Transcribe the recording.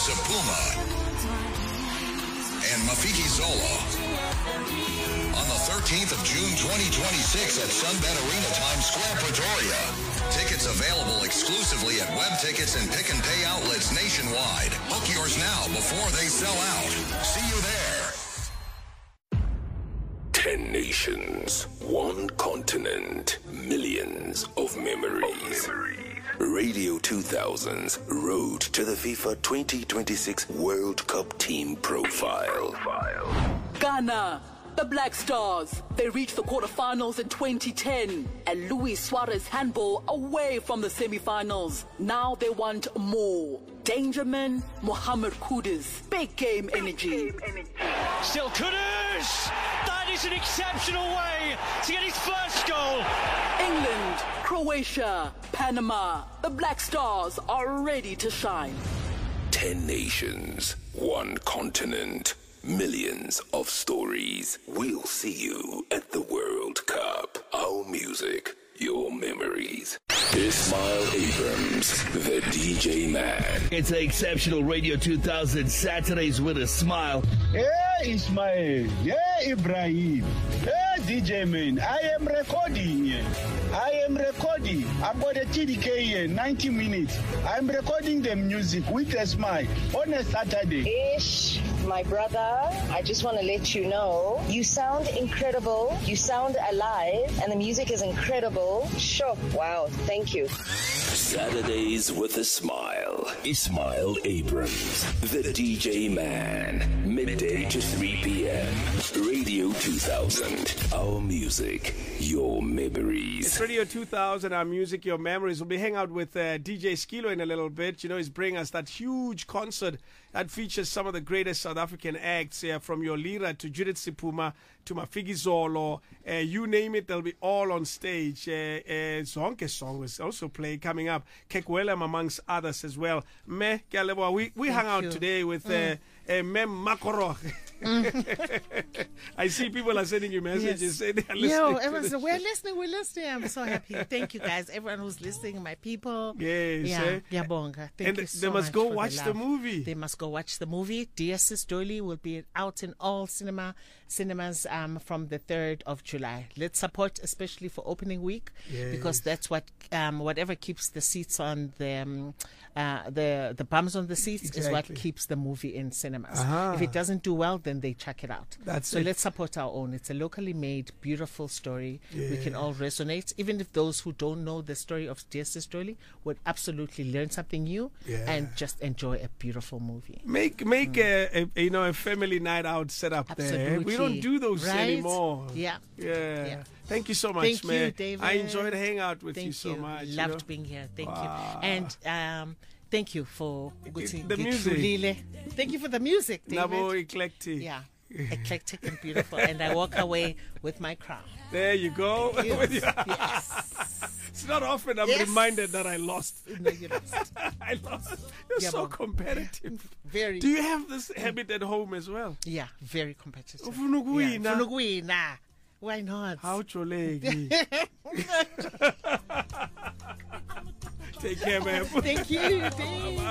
Sepuma and Mafiki Zolo on the 13th of June 2026 at Sunbet Arena, Times Square, Pretoria. Tickets available exclusively at web tickets and pick and pay outlets nationwide. Book yours now before they sell out. See you there. 10 nations, 1 continent, millions of memories. Radio 2000's Road to the FIFA 2026 World Cup Team Profile. Ghana, the Black Stars, they reached the quarterfinals in 2010 and Luis Suarez handball away from the semi-finals. Now they want more. Dangerman, Mohamed Kudus, big game energy. Still Kudus! That is an exceptional way to get his first goal. England, Croatia, Panama, the Black Stars are ready to shine. 10 nations, 1 continent, millions of stories. We'll see you at the World Cup. Our music, your memories. Ismail Abrams, the DJ man. It's an exceptional Radio 2000 Saturdays with a smile. Hey Ismail, hey Ibrahim, hey DJ man, I am recording. About a TDK here, 90 minutes. I'm recording the music with a smile on a Saturday. Ish, my brother, I just want to let you know, you sound incredible, you sound alive, and the music is incredible. Sure, wow, thank you. Saturdays with a smile. Ismail Abrams, the DJ man. Midday to 3 p.m. Radio 2000. Our music, your memories. It's Radio 2000, our music, your memories. We'll be hanging out with DJ Skilo in a little bit. You know, he's bringing us that huge concert that features some of the greatest South African acts, from your Lira to Judith Sepuma to Mafiki Zolo. You name it, they'll be all on stage. Zonke song was also playing coming up. Kekwelem amongst others as well. We hung out today with Mem Makoro. I see people are sending you messages saying they are listening. Everyone said, we're listening. I'm so happy. Thank you guys, everyone who's listening, my people. Yes. Bonga. Thank you so much. They must go watch the movie. They must go watch the movie. Dear Sis Dolly will be out in all cinemas from the 3rd of July. Let's support, especially for opening week, because that's what whatever keeps the seats on the bums on the seats is what keeps the movie in cinemas. If it doesn't do well, then they check it out. Let's support our own. It's a locally made, beautiful story. We can all resonate, even if those who don't know the story of Dear Sis Dolly would absolutely learn something new and just enjoy a beautiful movie. Make a family night out set up there. We don't do those anymore. Yeah. Thank you so much, Thank man. you, David. I enjoyed hanging out with you so much. Loved being here. Thank you. And thank you for the music. Thank you for the music, David. Nabo eclectic. Yeah. Eclectic and beautiful. And I walk away with my crown. There you go. Yes. It's not often I'm reminded that I lost. No, you lost. I lost. You're so competitive. Very. Do you have this habit at home as well? Yeah, very competitive. Ufunukuwina. Why not? How cholegi. Take care, man. Thank you, Dave.